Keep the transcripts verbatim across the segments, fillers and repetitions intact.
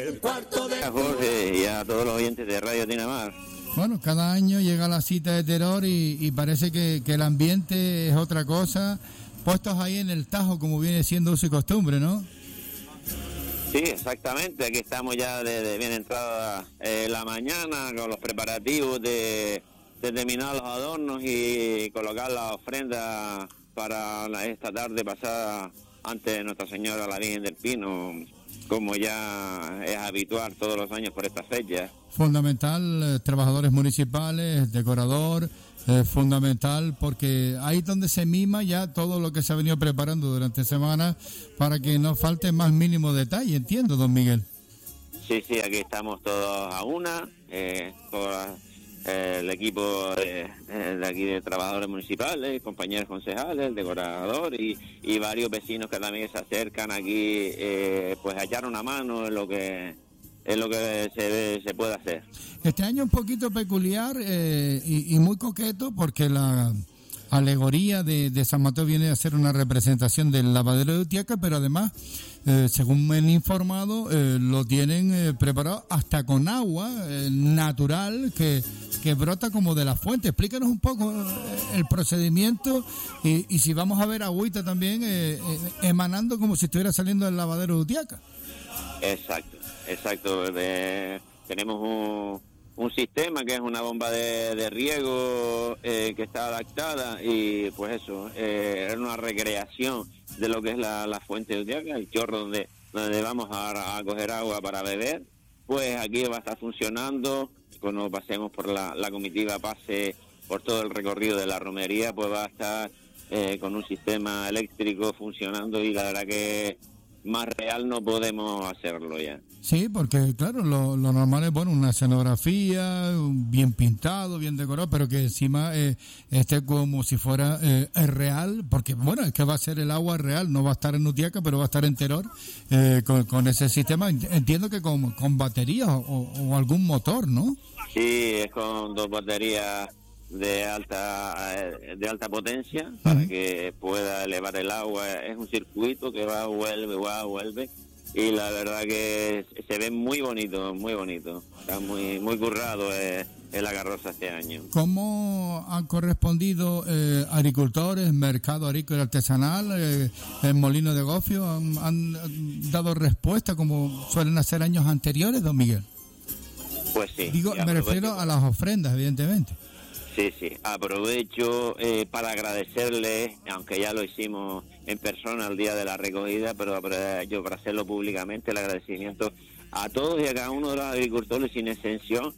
el cuarto de... A Jorge y a todos los oyentes de Radio Dinamar. Bueno, cada año llega la cita de Terror y, y parece que, que el ambiente es otra cosa, puestos ahí en el Tajo como viene siendo uso y costumbre, ¿no? Sí, exactamente, aquí estamos ya desde bien entrada eh, la mañana con los preparativos de, de terminar los adornos y colocar la ofrenda para la, esta tarde pasada ante Nuestra Señora la Virgen del Pino, como ya es habitual todos los años por esta fecha. Fundamental, eh, trabajadores municipales, decorador, eh, fundamental, porque ahí es donde se mima ya todo lo que se ha venido preparando durante semanas para que no falte más mínimo detalle, entiendo, don Miguel. Sí, sí, aquí estamos todos a una, eh, todas, eh, el equipo de, de aquí de trabajadores municipales, compañeros concejales, el decorador y, y varios vecinos que también se acercan aquí, eh, pues a echar una mano en lo que en lo que se, se puede hacer. Este año un poquito peculiar eh, y, y muy coqueto porque la alegoría de, de San Mateo viene a ser una representación del lavadero de Utiaca, pero además, eh, según me han informado, eh, lo tienen eh, preparado hasta con agua eh, natural que, que brota como de la fuente. Explícanos un poco eh, el procedimiento y, y si vamos a ver agüita también eh, eh, emanando como si estuviera saliendo del lavadero de Utiaca. Exacto, exacto. De, tenemos un, un sistema que es una bomba de, de riego eh, que está adaptada y pues eso, eh, es una recreación de lo que es la, la fuente de Utiaca, el chorro donde, donde vamos a, a coger agua para beber. Pues aquí va a estar funcionando, cuando pasemos por la, la comitiva, pase por todo el recorrido de la romería, pues va a estar eh, con un sistema eléctrico funcionando y la verdad que más real no podemos hacerlo ya. Sí, porque claro, lo, lo normal es, bueno, una escenografía, bien pintado, bien decorado, pero que encima eh, esté como si fuera eh, real, porque bueno, es que va a ser el agua real, no va a estar en Utiaca, pero va a estar en Teror, eh, con, con ese sistema, entiendo que con, con baterías o, o algún motor, ¿no? Sí, es con dos baterías de alta de alta potencia para uh-huh. que pueda elevar el agua. Es un circuito que va, vuelve, va, vuelve y la verdad que se ve muy bonito, muy bonito. Está muy muy currado eh, en la carroza este año. ¿Cómo han correspondido eh, agricultores, mercado agrícola artesanal, eh, el molino de Gofio? ¿Han, han dado respuesta como suelen hacer años anteriores, don Miguel? Pues sí. Digo, me refiero a las ofrendas, evidentemente. Sí, sí, aprovecho eh, para agradecerles, aunque ya lo hicimos en persona el día de la recogida, pero para, yo para hacerlo públicamente, el agradecimiento a todos y a cada uno de los agricultores sin exención,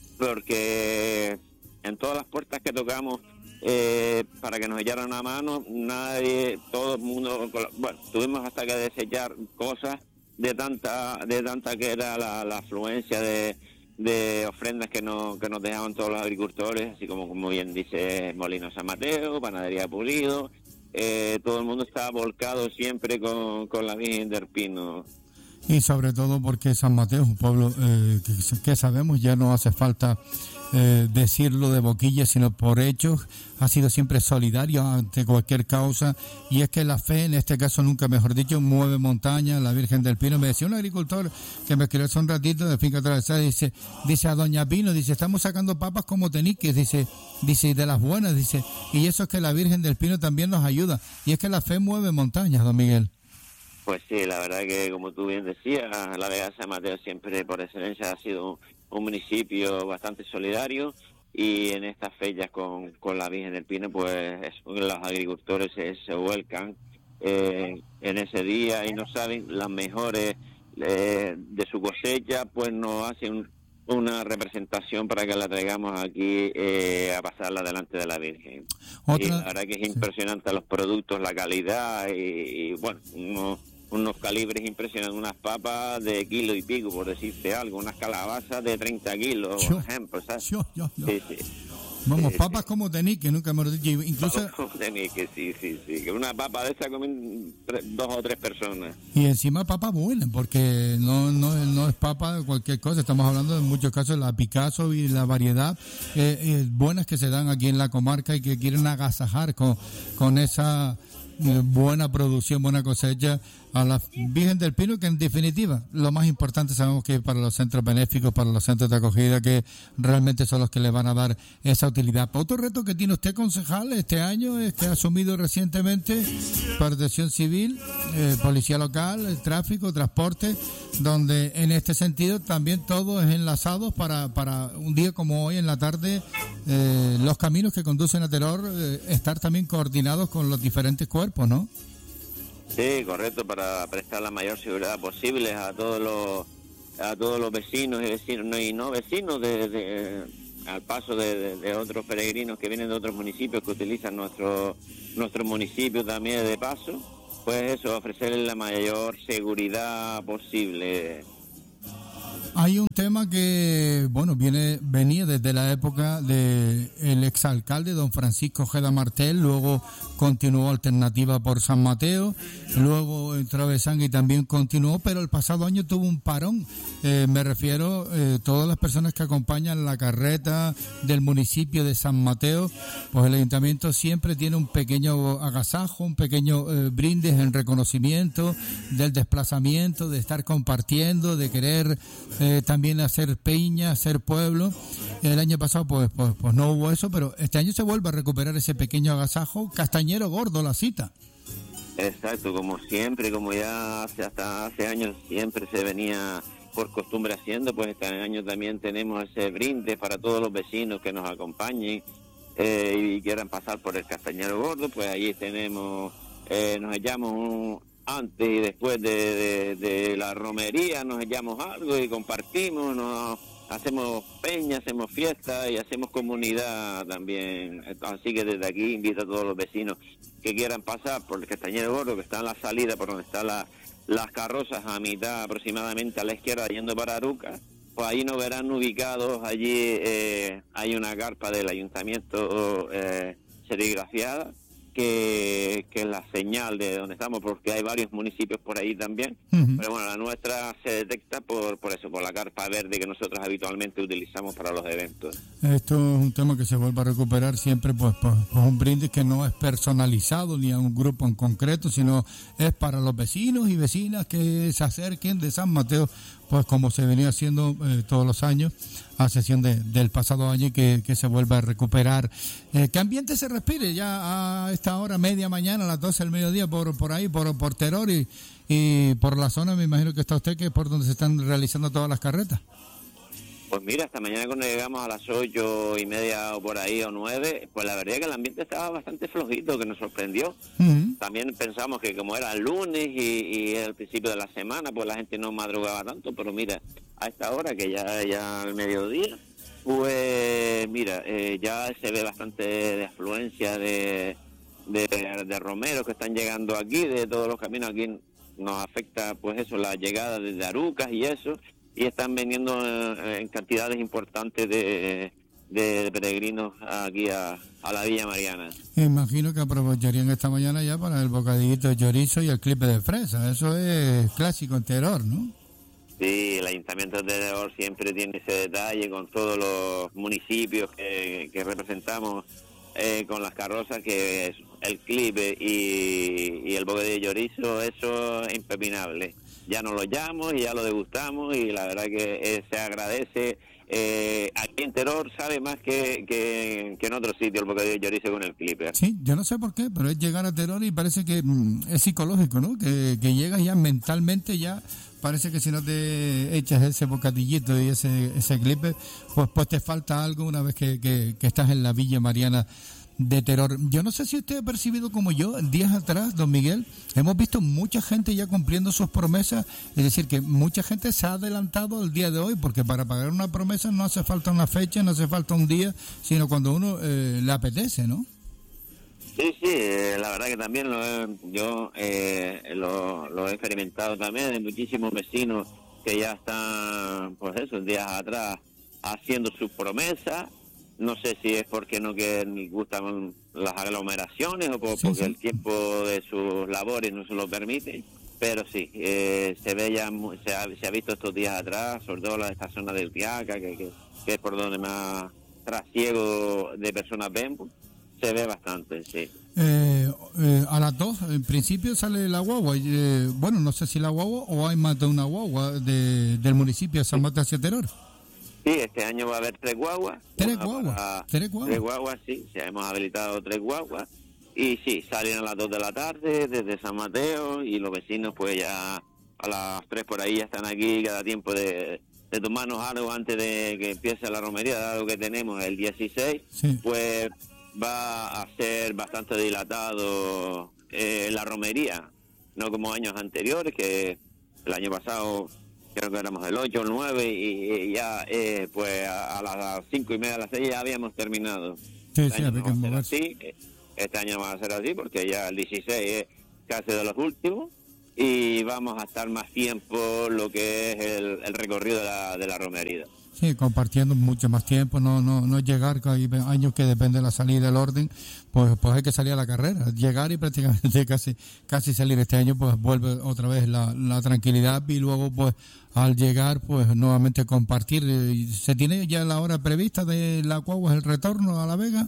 porque en todas las puertas que tocamos eh, para que nos echaran una mano, nadie, todo el mundo, bueno, tuvimos hasta que desechar cosas de tanta, de tanta que era la, la afluencia de... de ofrendas que nos que nos dejaban todos los agricultores, así como como bien dice Molino San Mateo, Panadería Pulido, eh, todo el mundo está volcado siempre con, con la Virgen del Pino. Y sobre todo porque San Mateo es un pueblo eh, que, que sabemos, ya no hace falta eh, decirlo de boquilla, sino por hechos, ha sido siempre solidario ante cualquier causa, y es que la fe, en este caso nunca mejor dicho, mueve montañas. La Virgen del Pino, me decía un agricultor que me escribió hace un ratito de Finca Atravesada, dice, dice a Doña Pino, dice, estamos sacando papas como teniques, dice, dice, de las buenas, dice, y eso es que la Virgen del Pino también nos ayuda, y es que la fe mueve montañas, don Miguel. Pues sí, la verdad que como tú bien decías, la Vega de San Mateo siempre por excelencia ha sido un, un municipio bastante solidario, y en estas fechas con, con la Virgen del Pino, pues es, los agricultores se, se vuelcan eh, en ese día y no saben las mejores eh, de su cosecha, pues nos hacen una representación para que la traigamos aquí eh, a pasarla delante de la Virgen. ¿Otra? Y la verdad que es impresionante los productos, la calidad y, y bueno, unos, unos calibres impresionantes, unas papas de kilo y pico, por decirte algo, unas calabazas de treinta kilos, yo, por ejemplo, ¿sabes? Yo, yo, yo. Sí, sí. Vamos, sí, papas sí. como tenique, nunca hemos dicho, incluso... Papas como tenique, sí, sí, sí, que una papa de esa comen tres, dos o tres personas. Y encima papa buena, porque no no no es papa de cualquier cosa, estamos hablando en muchos casos de la Picasso y la variedad eh, eh, buenas que se dan aquí en la comarca y que quieren agasajar con, con esa eh, buena producción, buena cosecha a la Virgen del Pino, que en definitiva lo más importante sabemos que para los centros benéficos, para los centros de acogida, que realmente son los que le van a dar esa utilidad. Otro reto que tiene usted, concejal, este año es que ha asumido recientemente Protección Civil, eh, Policía Local, el tráfico, transporte, donde en este sentido también todo es enlazado para, para un día como hoy en la tarde, eh, los caminos que conducen a Teror, eh, estar también coordinados con los diferentes cuerpos, ¿no? Sí, correcto, para prestar la mayor seguridad posible a todos los a todos los vecinos y vecinos no, y no vecinos de, de al paso de, de, de otros peregrinos que vienen de otros municipios que utilizan nuestro nuestro municipio también de paso, pues eso, ofrecerles la mayor seguridad posible. Hay un tema que, bueno, viene venía desde la época del exalcalde don Francisco Ojeda Martel, luego continuó Alternativa por San Mateo, luego entró Besanga y también continuó, pero el pasado año tuvo un parón. Eh, me refiero eh, todas las personas que acompañan la carreta del municipio de San Mateo, pues el ayuntamiento siempre tiene un pequeño agasajo, un pequeño eh, brindis en reconocimiento del desplazamiento, de estar compartiendo, de querer eh, también hacer peña, hacer pueblo. El año pasado pues, pues pues no hubo eso, pero este año se vuelve a recuperar ese pequeño agasajo. Castañero Gordo la cita. Exacto, como siempre, como ya hace, hasta hace años siempre se venía por costumbre haciendo, pues este año también tenemos ese brinde para todos los vecinos que nos acompañen eh, y quieran pasar por el Castañero Gordo, pues allí tenemos, eh, nos echamos un, antes y después de, de, de la romería, nos echamos algo y compartimos, nos hacemos peña, hacemos fiesta y hacemos comunidad también. Así que desde aquí invito a todos los vecinos que quieran pasar por el Castañero Gordo, que está en la salida por donde están la, las carrozas a mitad aproximadamente a la izquierda yendo para Aruca, pues ahí nos verán ubicados. Allí eh, hay una carpa del ayuntamiento eh, serigrafiada, que, que es la señal de donde estamos, porque hay varios municipios por ahí también, uh-huh. Pero bueno, la nuestra se detecta por por eso, por la carpa verde que nosotros habitualmente utilizamos para los eventos. Esto es un tema que se vuelve a recuperar siempre, pues, pues, pues un brindis que no es personalizado ni a un grupo en concreto, sino es para los vecinos y vecinas que se acerquen de San Mateo, pues como se venía haciendo eh, todos los años, a sesión de, del pasado año, y que, que se vuelva a recuperar. Eh, ¿Qué ambiente se respire ya a esta hora, media mañana, a las doce del mediodía, por por ahí, por, por Teror y, y por la zona? Me imagino que está usted, que es por donde se están realizando todas las carretas. Pues mira, hasta mañana cuando llegamos a las ocho y media o por ahí, o nueve, pues la verdad es que el ambiente estaba bastante flojito, que nos sorprendió. Uh-huh. También pensamos que como era el lunes y, y el principio de la semana, pues la gente no madrugaba tanto, pero mira, a esta hora, que ya ya al mediodía, pues mira, eh, ya se ve bastante de afluencia de, de, de romeros que están llegando aquí, de todos los caminos. Aquí nos afecta pues eso, la llegada desde Arucas y eso, y están viniendo eh, en cantidades importantes de, de peregrinos aquí a, a la Villa Mariana. Imagino que aprovecharían esta mañana ya para el bocadillito de chorizo y el clipe de fresa. Eso es clásico en Teror, ¿no? Sí, el Ayuntamiento de Teror siempre tiene ese detalle con todos los municipios que, que representamos, eh, con las carrozas, que es el clipe y, y el bocadillo de chorizo, eso es impepinable. Ya nos lo llamamos y ya lo degustamos, y la verdad que eh, se agradece. Eh, aquí en Teror sabe más que, que, que en otro sitio el bocadillo de chorizo con el clipper. Sí, yo no sé por qué, pero es llegar a Teror y parece que mm, es psicológico, ¿no? Que, que llegas ya mentalmente, ya parece que si no te echas ese bocadillito y ese ese clipper, pues pues te falta algo una vez que, que, que estás en la Villa Mariana de Teror. Yo no sé si usted ha percibido como yo, días atrás, don Miguel, hemos visto mucha gente ya cumpliendo sus promesas, es decir, que mucha gente se ha adelantado el día de hoy, porque para pagar una promesa no hace falta una fecha, no hace falta un día, sino cuando uno eh, le apetece, ¿no? Sí, sí, eh, la verdad que también lo he, yo eh, lo, lo he experimentado también de muchísimos vecinos que ya están, pues esos días atrás, haciendo sus promesas. No sé si es porque no que les gustan las aglomeraciones o por, sí, porque sí. el tiempo de sus labores no se lo permite, pero sí, eh, se ve ya, se ha, se ha visto estos días atrás, sobre todo en esta zona del Piaca, que, que, que es por donde más trasiego de personas ven, se ve bastante, sí. Eh, eh, a las dos, en principio sale la guagua. Eh, bueno, no sé si la guagua o hay más de una guagua de, del municipio de San Mateo hacia Teror. Sí, este año va a haber tres guaguas. ¿Tres guaguas? Para, ¿Tres guaguas? Tres guaguas, sí. Ya hemos habilitado tres guaguas. Y sí, salen a las dos de la tarde desde San Mateo y los vecinos pues ya a las tres por ahí ya están aquí, cada tiempo de, de tomarnos algo antes de que empiece la romería, dado que tenemos el dieciséis, sí. Pues va a ser bastante dilatado eh, la romería, no como años anteriores, que el año pasado creo que éramos el ocho o el nueve y, y ya eh, pues a, a las cinco y media, a las seis ya habíamos terminado. Sí, este sí, año había no que va a ser moverse. así, este año va a ser así porque ya el dieciséis es casi de los últimos y vamos a estar más tiempo lo que es el, el recorrido de la, de la romería. Sí, compartiendo mucho más tiempo, no no no llegar, que hay años que depende de la salida del orden, pues pues hay que salir a la carrera, llegar y prácticamente casi casi salir. Este año pues vuelve otra vez la, la tranquilidad y luego pues al llegar pues nuevamente compartir. ¿Se tiene ya la hora prevista de la guagua, el retorno a La Vega?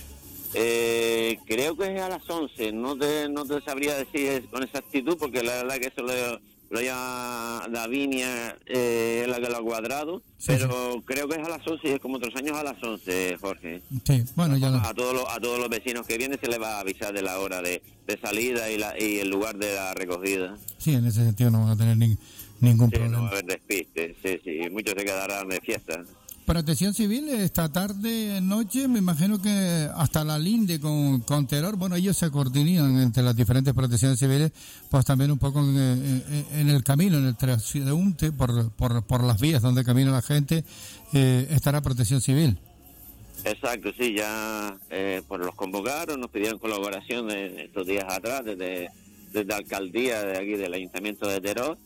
Eh, creo que es a las once, no te, no te sabría decir con exactitud porque la verdad que eso lo, lo llama Davinia, eh, es la que lo ha cuadrado, sí, pero sí. Creo que es a las once y es como otros años a las once, Jorge. Sí, bueno, ya lo... A todos los, a todos los vecinos que vienen se les va a avisar de la hora de, de salida y, la, y el lugar de la recogida. Sí, en ese sentido no van a tener ni, ningún sí, problema. No va a haber despiste, sí, sí, muchos se quedarán de fiesta. Protección Civil esta tarde, noche, me imagino que hasta la linde con, con Teror, bueno, ellos se coordinan entre las diferentes protecciones civiles, pues también un poco en, en, en el camino, en el transeúnte, por, por, por las vías donde camina la gente, eh, estará Protección Civil. Exacto, sí, ya eh, pues los convocaron, nos pidieron colaboración de, estos días atrás, desde, desde la alcaldía de aquí, del Ayuntamiento de Teror.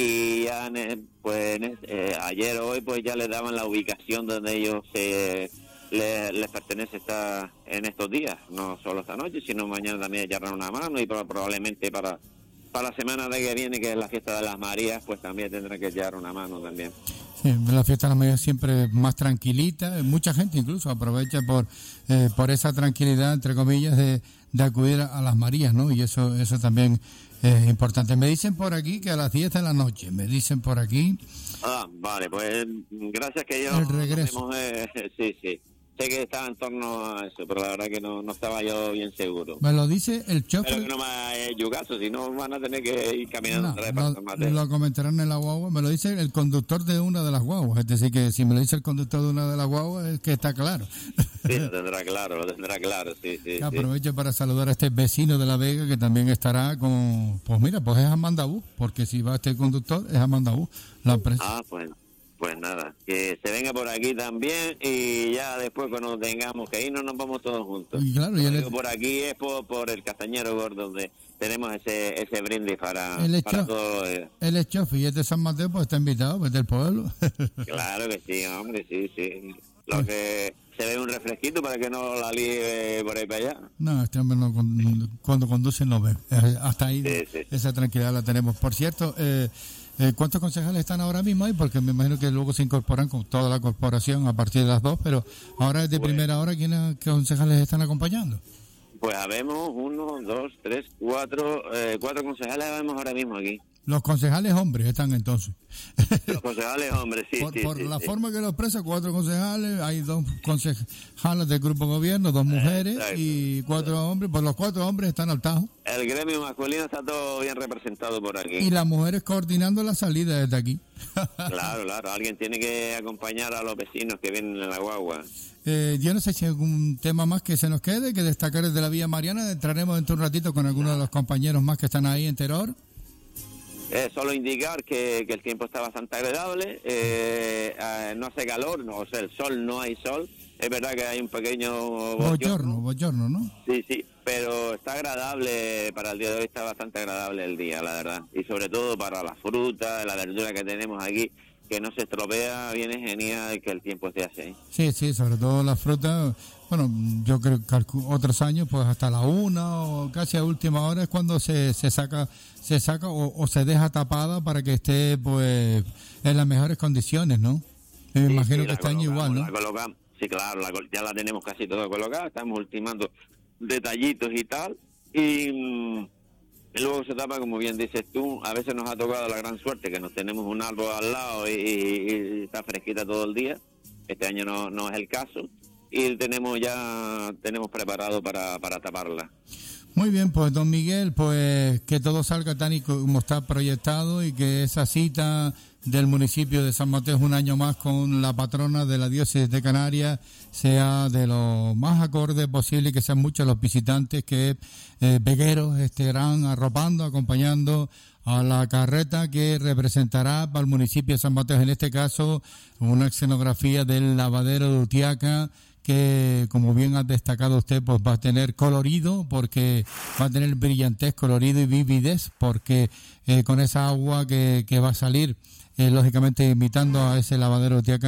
Y ya pues eh, ayer o hoy pues ya les daban la ubicación donde ellos se les, les pertenece estar en estos días, no solo esta noche sino mañana también echarán una mano y probablemente para para la semana de que viene, que es la fiesta de las Marías, pues también tendrán que echar una mano también. Sí, la fiesta de las Marías siempre más tranquilita, mucha gente incluso aprovecha por eh, por esa tranquilidad entre comillas de, de acudir a las Marías, ¿no? Y eso eso también es importante. Me dicen por aquí que a las diez de la noche, me dicen por aquí. Ah, vale, pues gracias que yo... El regreso. Hemos, eh, sí, sí. Sé que estaba en torno a eso, pero la verdad que no, no estaba yo bien seguro. Me lo dice el chofer. Pero que no me haya hecho caso, si no van a tener que ir caminando. No, lo, lo comentarán en la guagua. Me lo dice el conductor de una de las guaguas. Es decir, que si me lo dice el conductor de una de las guaguas, es que está claro. Sí, lo tendrá claro, lo tendrá claro, sí, sí. Aprovecho sí. para saludar a este vecino de La Vega que también estará con... Pues mira, pues es Amanda Bus, porque si va este conductor, es Amanda Bus, la empresa. Ah, pues... Pues nada, que se venga por aquí también y ya después cuando tengamos que ir nos vamos todos juntos. Y claro, ya le... Por aquí es por, por el Castañero Gordo, donde tenemos ese ese brindis para, el para todos. El Echofi y este San Mateo pues está invitado, pues del pueblo. Claro que sí, hombre, sí, sí. Lo que se ve un refresquito para que no la líe por ahí para allá. No, este hombre no, cuando conduce no ve. Hasta ahí sí, sí. Esa tranquilidad la tenemos. Por cierto, eh, Eh, ¿cuántos concejales están ahora mismo ahí? Porque me imagino que luego se incorporan con toda la corporación a partir de las dos, pero ahora es de pues, primera hora, ¿quiénes concejales están acompañando? Pues habemos uno, dos, tres, cuatro, eh, cuatro concejales habemos ahora mismo aquí. Los concejales hombres están entonces. Los concejales hombres, sí. Por, sí, por sí, la sí. forma que lo expresa, cuatro concejales, hay dos concejales del grupo gobierno, dos mujeres Exacto. y cuatro hombres. Pues los cuatro hombres están al tajo. El gremio masculino está todo bien representado por aquí. Y las mujeres coordinando la salida desde aquí. Claro, claro. Alguien tiene que acompañar a los vecinos que vienen en la guagua. Eh, yo no sé si hay algún tema más que se nos quede, que destacar desde la Vía Mariana. Entraremos dentro de un ratito con algunos de los compañeros más que están ahí en Teror. Eh, solo indicar que, que el tiempo está bastante agradable, eh, eh, no hace calor, no, o sea, el sol, no hay sol, es verdad que hay un pequeño bochorno, bochorno, ¿no? Sí, sí, pero está agradable, para el día de hoy está bastante agradable el día, la verdad, y sobre todo para la fruta, la verdura que tenemos aquí, que no se estropea, viene genial que el tiempo esté así. Sí, sí, sobre todo la fruta, bueno, yo creo que otros años, pues hasta la una o casi a última hora es cuando se, se saca se saca o, o se deja tapada para que esté pues en las mejores condiciones, ¿no? Me sí, imagino sí, que este año igual, ¿no? La colocamos, sí, claro, la, ya la tenemos casi toda colocada, estamos ultimando detallitos y tal, y, mm, y luego se tapa, como bien dices tú, a veces nos ha tocado la gran suerte que nos tenemos un árbol al lado y, y, y está fresquita todo el día. Este año no, no es el caso, y tenemos ya tenemos preparado para, para taparla. Muy bien, pues don Miguel, pues que todo salga tan y como está proyectado, y que esa cita del municipio de San Mateo un año más con la patrona de la diócesis de Canarias sea de lo más acorde posible, y que sean muchos los visitantes que eh, vegueros estarán arropando, acompañando a la carreta que representará para el municipio de San Mateo, en este caso una escenografía del lavadero de Utiaca, que, como bien ha destacado usted, pues va a tener colorido, porque va a tener brillantez, colorido y vividez, porque eh, con esa agua que, que va a salir, eh, lógicamente imitando a ese lavadero de Utiaca,